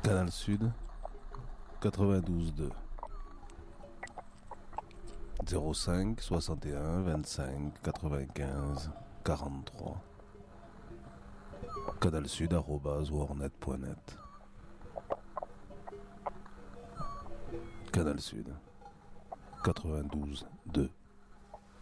Canal Sud 92.2 05 61 25 95 43 canalsud@warnet.net. Canal Sud 92.2